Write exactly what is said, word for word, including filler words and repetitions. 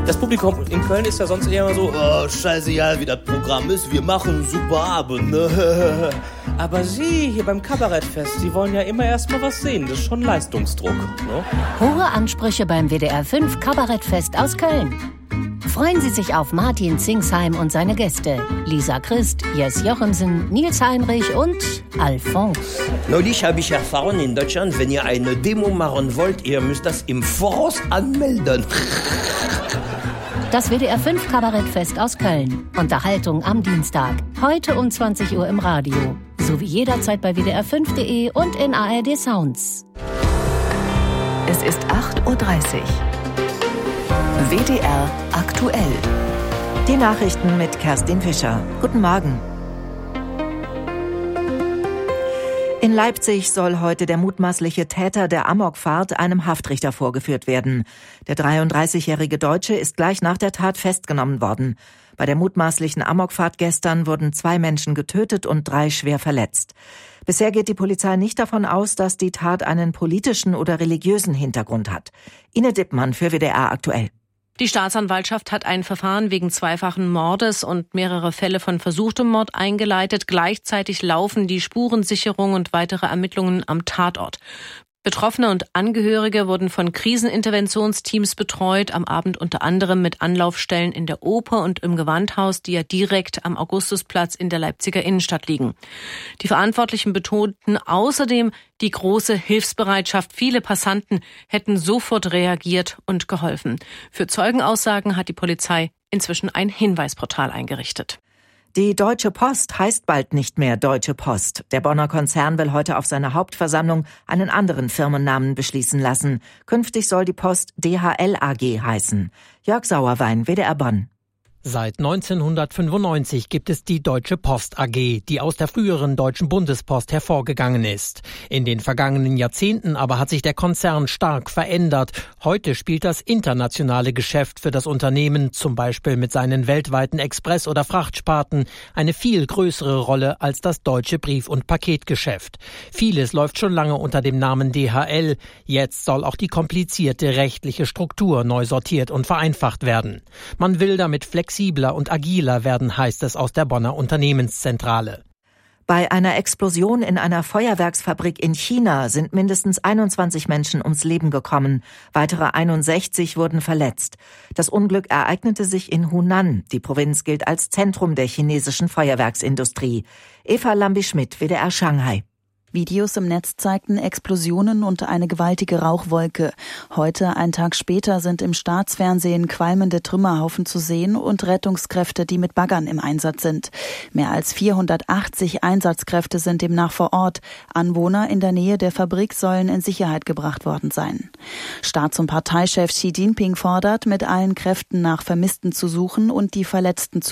Das Publikum in Köln ist ja sonst eher immer so, oh, scheiße, ja, wie das Programm ist, wir machen einen super Abend, ne? Aber Sie hier beim Kabarettfest, Sie wollen ja immer erst mal was sehen, das ist schon Leistungsdruck, ne? Hohe Ansprüche beim W D R fünf Kabarettfest aus Köln. Freuen Sie sich auf Martin Zingsheim und seine Gäste. Lisa Christ, Jess Jochemsen, Nils Heinrich und Alphonse. Neulich habe ich erfahren in Deutschland, wenn ihr eine Demo machen wollt, ihr müsst das im Voraus anmelden. Das W D R fünf Kabarettfest aus Köln. Unterhaltung am Dienstag. Heute um zwanzig Uhr im Radio. Sowie jederzeit bei W D R fünf punkt de und in A R D Sounds. Es ist acht Uhr dreißig. W D R aktuell. Die Nachrichten mit Kerstin Fischer. Guten Morgen. In Leipzig soll heute der mutmaßliche Täter der Amokfahrt einem Haftrichter vorgeführt werden. Der dreiunddreißigjährige Deutsche ist gleich nach der Tat festgenommen worden. Bei der mutmaßlichen Amokfahrt gestern wurden zwei Menschen getötet und drei schwer verletzt. Bisher geht die Polizei nicht davon aus, dass die Tat einen politischen oder religiösen Hintergrund hat. Ine Dippmann für W D R aktuell. Die Staatsanwaltschaft hat ein Verfahren wegen zweifachen Mordes und mehrere Fälle von versuchtem Mord eingeleitet. Gleichzeitig laufen die Spurensicherung und weitere Ermittlungen am Tatort. Betroffene und Angehörige wurden von Kriseninterventionsteams betreut, am Abend unter anderem mit Anlaufstellen in der Oper und im Gewandhaus, die ja direkt am Augustusplatz in der Leipziger Innenstadt liegen. Die Verantwortlichen betonten außerdem die große Hilfsbereitschaft. Viele Passanten hätten sofort reagiert und geholfen. Für Zeugenaussagen hat die Polizei inzwischen ein Hinweisportal eingerichtet. Die Deutsche Post heißt bald nicht mehr Deutsche Post. Der Bonner Konzern will heute auf seiner Hauptversammlung einen anderen Firmennamen beschließen lassen. Künftig soll die Post D H L A G heißen. Jörg Sauerwein, W D R Bonn. Seit neunzehnhundertfünfundneunzig gibt es die Deutsche Post A G, die aus der früheren Deutschen Bundespost hervorgegangen ist. In den vergangenen Jahrzehnten aber hat sich der Konzern stark verändert. Heute spielt das internationale Geschäft für das Unternehmen, zum Beispiel mit seinen weltweiten Express- oder Frachtsparten, eine viel größere Rolle als das deutsche Brief- und Paketgeschäft. Vieles läuft schon lange unter dem Namen D H L. Jetzt soll auch die komplizierte rechtliche Struktur neu sortiert und vereinfacht werden. Man will damit flexibler flexibler und agiler werden, heißt es aus der Bonner Unternehmenszentrale. Bei einer Explosion in einer Feuerwerksfabrik in China sind mindestens einundzwanzig Menschen ums Leben gekommen. Weitere einundsechzig wurden verletzt. Das Unglück ereignete sich in Hunan. Die Provinz gilt als Zentrum der chinesischen Feuerwerksindustrie. Eva Lambi-Schmidt, W D R Shanghai. Videos im Netz zeigten Explosionen und eine gewaltige Rauchwolke. Heute, einen Tag später, sind im Staatsfernsehen qualmende Trümmerhaufen zu sehen und Rettungskräfte, die mit Baggern im Einsatz sind. Mehr als vierhundertachtzig Einsatzkräfte sind demnach vor Ort. Anwohner in der Nähe der Fabrik sollen in Sicherheit gebracht worden sein. Staats- und Parteichef Xi Jinping fordert, mit allen Kräften nach Vermissten zu suchen und die Verletzten zu